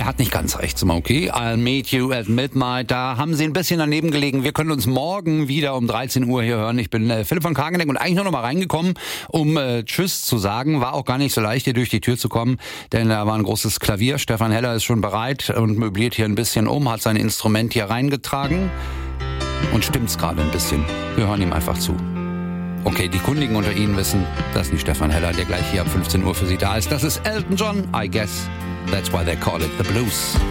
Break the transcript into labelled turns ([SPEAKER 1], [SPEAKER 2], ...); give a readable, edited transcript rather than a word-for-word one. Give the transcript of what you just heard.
[SPEAKER 1] Er hat nicht ganz recht, Smokey. I'll meet you at midnight. Da haben Sie ein bisschen daneben gelegen. Wir können uns morgen wieder um 13 Uhr hier hören. Ich bin Philipp von Kageneck und eigentlich nur noch mal reingekommen, um Tschüss zu sagen. War auch gar nicht so leicht, hier durch die Tür zu kommen, denn da war ein großes Klavier. Stefan Heller ist schon bereit und möbliert hier ein bisschen um, hat sein Instrument hier reingetragen und stimmt's gerade ein bisschen. Wir hören ihm einfach zu. Okay, die Kundigen unter Ihnen wissen, das ist nicht Stefan Heller, der gleich hier ab 15 Uhr für Sie da ist. Das ist Elton John, I guess. That's why they call it the blues.